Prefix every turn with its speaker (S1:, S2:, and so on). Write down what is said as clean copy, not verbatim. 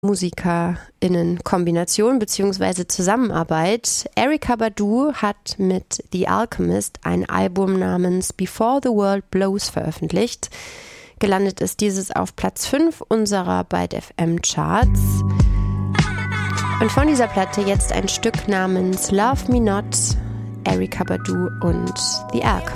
S1: MusikerInnen-Kombination bzw. Zusammenarbeit. Erykah Badu hat mit The Alchemist ein Album namens Before the World Blows veröffentlicht. Gelandet ist dieses auf Platz 5 unserer Byte FM Charts. Und von dieser Platte jetzt ein Stück namens Love Me Not, Erykah Badu und The Alchemist.